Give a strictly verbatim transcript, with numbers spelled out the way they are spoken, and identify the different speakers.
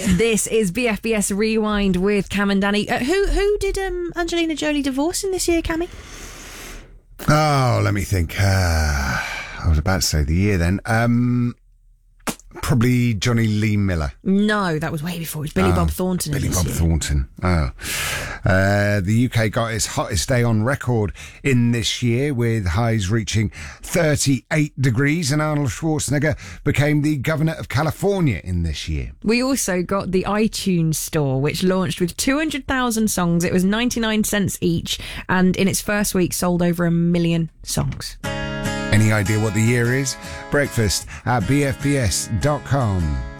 Speaker 1: This is B F B S Rewind with Cam and Danny. Uh, who who did um, Angelina Jolie divorce in this year, Cammy?
Speaker 2: Oh, let me think. Uh, I was about to say the year then. Um, probably Johnny Lee Miller.
Speaker 1: No, that was way before. It was Billy
Speaker 2: Oh,
Speaker 1: Bob Thornton.
Speaker 2: Billy
Speaker 1: in this
Speaker 2: Bob
Speaker 1: year.
Speaker 2: Thornton. Oh. Uh, the U K got its hottest day on record in this year, with highs reaching thirty-eight degrees, and Arnold Schwarzenegger became the governor of California in this year.
Speaker 1: We also got the iTunes store, which launched with two hundred thousand songs. It was ninety-nine cents each, and in its first week sold over a million songs.
Speaker 2: Any idea what the year is? Breakfast at b f b s dot com.